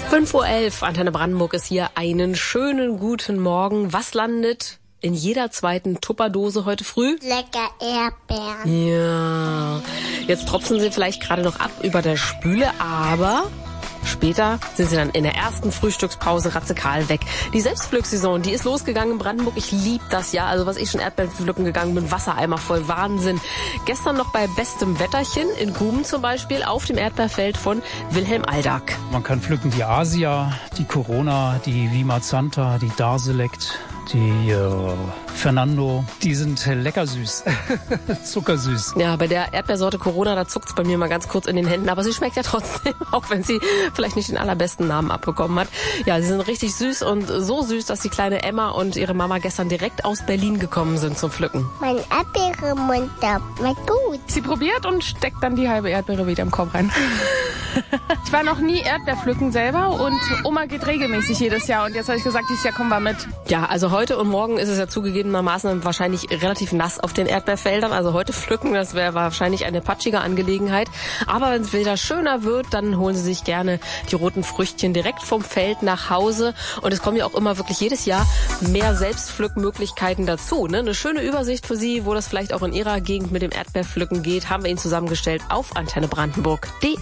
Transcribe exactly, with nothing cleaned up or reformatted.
fünf Uhr elf, Antenne Brandenburg ist hier. Einen schönen guten Morgen. Was landet in jeder zweiten Tupperdose heute früh? Lecker Erdbeeren. Ja, jetzt tropfen sie vielleicht gerade noch ab über der Spüle, aber später sind sie dann in der ersten Frühstückspause ratzekal weg. Die Selbstpflücksaison, die ist losgegangen in Brandenburg. Ich liebe das ja. Also was ich schon Erdbeeren pflücken gegangen bin, Wassereimer voll, Wahnsinn. Gestern noch bei bestem Wetterchen in Guben zum Beispiel auf dem Erdbeerfeld von Wilhelm Aldag. Man kann pflücken die Asia, die Corona, die Vimazanta, die Darselect, die äh, Fernando. Die sind lecker süß, zuckersüß. Ja, bei der Erdbeersorte Corona, da zuckt's bei mir mal ganz kurz in den Händen, aber sie schmeckt ja trotzdem, auch wenn sie vielleicht nicht den allerbesten Namen abbekommen hat. Ja, sie sind richtig süß und so süß, dass die kleine Emma und ihre Mama gestern direkt aus Berlin gekommen sind zum Pflücken. Mein Erdbeere im Mund, da war gut. Sie probiert und steckt dann die halbe Erdbeere wieder im Korb rein. Ich war noch nie Erdbeerpflücken selber und Oma geht regelmäßig jedes Jahr und jetzt habe ich gesagt, dieses Jahr kommen wir mit. Ja, also heute und morgen ist es ja zugegebenermaßen wahrscheinlich relativ nass auf den Erdbeerfeldern. Also heute pflücken, das wäre wahrscheinlich eine patschige Angelegenheit. Aber wenn es wieder schöner wird, dann holen Sie sich gerne die roten Früchtchen direkt vom Feld nach Hause. Und es kommen ja auch immer wirklich jedes Jahr mehr Selbstpflückmöglichkeiten dazu. Ne? Eine schöne Übersicht für Sie, wo das vielleicht auch in Ihrer Gegend mit dem Erdbeerpflücken geht, haben wir Ihnen zusammengestellt auf antenne brandenburg punkt de.